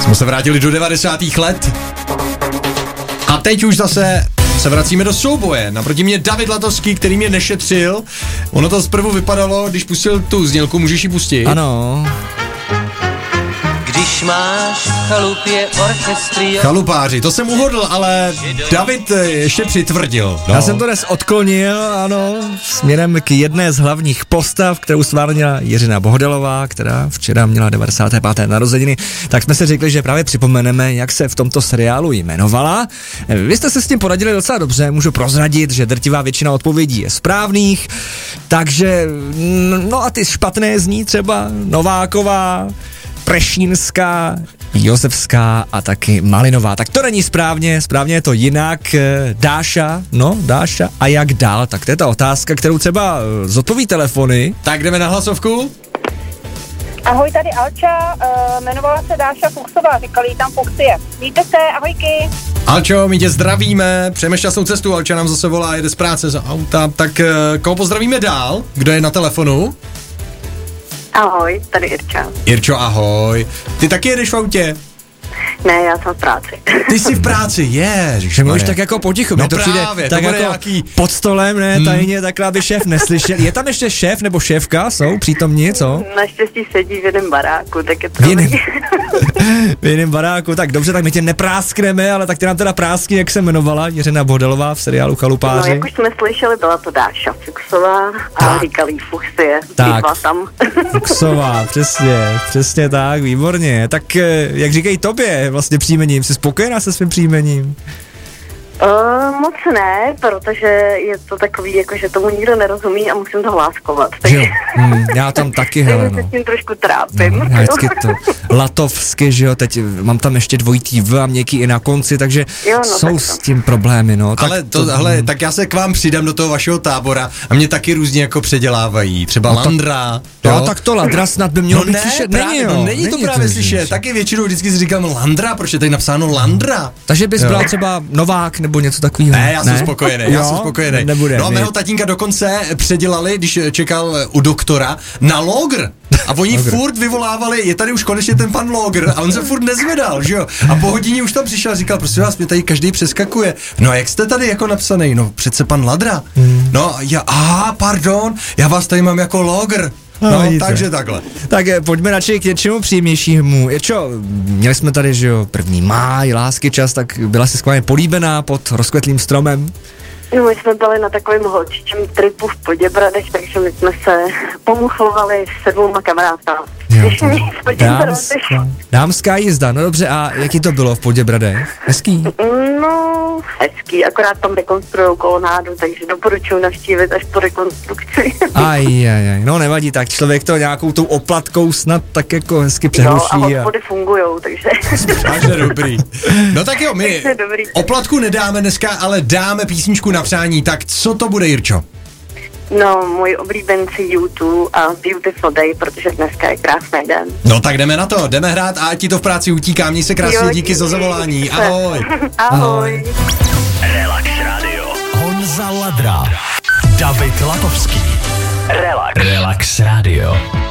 Jsme se vrátili do 90. let. A teď už zase se vracíme do souboje. Naproti mě David Latovský, který mě nešetřil. Ono to zprvu vypadalo, když pustil tu znělku, můžeš ji pustit? Ano. Když máš v chalupě orchestry. Chalupáři, to jsem uhodl, ale David ještě přitvrdil. No. Já jsem to dnes odklonil, ano, směrem k jedné z hlavních postav, kterou stvárnila Jiřina Bohdalová, která včera měla 95. narozeniny, tak jsme si řekli, že právě připomeneme, jak se v tomto seriálu jmenovala. Vy jste se s tím poradili docela dobře, můžu prozradit, že drtivá většina odpovědí je správných, takže, no a ty špatné zní třeba Nováková, Prešínská, Josefská a taky Malinová. Tak to není správně je to jinak. Dáša, a jak dál? Tak to je ta otázka, kterou třeba zodpoví telefony. Tak jdeme na hlasovku. Ahoj, tady Alča, jmenovala se Dáša Fuchsová, říkali jí tam Fuchsie. Víte se, ahojky. Alčo, my tě zdravíme, přejeme šťastnou cestu, Alča nám zase volá, jede z práce za auta, tak koho pozdravíme dál? Kdo je na telefonu? Ahoj, tady Irča. Irčo, ahoj. Ty taky jedeš v autě? Ne, já jsem v práci. Ty jsi v práci, ježiš. Že mluvíš tak jako potichu, no to přijde právě, tak to bude jako nějaký... pod stolem, ne, tajně, takhle, aby šéf neslyšel. Je tam ještě šéf nebo šéfka, jsou přítomní, co? Naštěstí sedí v jiném baráku, tak je to v jiném baráku, tak dobře, tak my tě nepráskneme, ale tak ty nám teda práskni, jak se jmenovala Jiřina Bohdalová v seriálu Chalupáři. No, jak už jsme slyšeli, byla to Dáša Fuchsová a říkali jí Fuchsie, tak. tam. Fuchsová, přesně tak, výborně. Tak jak říkají tobě vlastně příjmením, jsi spokojená se svým příjmením? Moc ne, protože je to takový, jako že tomu nikdo nerozumí a musím to hláskovat. Takže... já tam taky, hele, no. se s tím trošku trápím. No, já vždycky to Latovsky, že jo, teď mám tam ještě dvojitý V a měkký i na konci, takže jo, no, jsou s tím problémy, no. Tak já se k vám přidám do toho vašeho tábora a mě taky různě jako předělávají, třeba Landra. Jo, tak to Landra snad by mělo být slyšet, není to právě slyšet, taky většinou vždycky si říkám Landra, proč je tady napsáno Landra? Takže bys bral třeba Novák nebo něco takového. Ne, já jsem spokojený. Nebude. No a mého tatínka dokonce předělali, když čekal u doktora, na logr. A oni furt vyvolávali, je tady už konečně ten pan logr a on se furt nezvedal, že jo? A po hodině už tam přišel a říkal, prosím vás, mě tady každý přeskakuje. No a jak jste tady jako napsaný? No přece pan Ladra. No pardon, já vás tady mám jako logr. No, takže takhle. Tak pojďme radši k něčemu příjemnějšímu. Měli jsme tady, že jo, 1. máj, lásky čas, tak byla jsi skvěle políbená pod rozkvetlým stromem? No, my jsme byli na takovém holčičím tripu v Poděbradech, takže my jsme se pomuchlovali s 7 kamarádkama. Dámská jízda, no dobře, a jaký to bylo v Poděbradech? Hezký? No, hezký, akorát tam rekonstruujou kolonádu, takže doporučuji navštívit až po rekonstrukci. No nevadí, tak člověk to nějakou tou oplatkou snad tak jako hezky přehluší. No a hospody fungujou, takže... Takže dobrý. No tak jo, my oplatku nedáme dneska, ale dáme písničku na přání, tak co to bude, Jirčo? No, můj oblíbenci YouTube a Beautiful Day, protože dneska je krásný den. No tak jdeme na to, jdeme hrát a ať ti to v práci utíká. Měj se krásně, díky za zavolání. Ahoj. Ahoj. Relax Radio. Honza Ladra. David Latovský. Relax Radio.